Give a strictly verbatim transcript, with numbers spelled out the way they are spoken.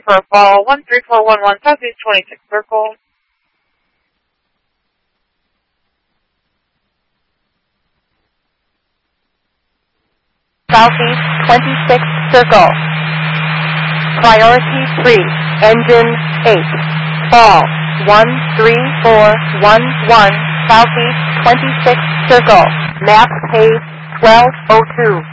For a fall, one three four one one, Southeast twenty-sixth Circle. Southeast twenty-sixth Circle. Priority three, engine eight. Fall, one three four one one, Southeast twenty-sixth Circle. Map page twelve oh two.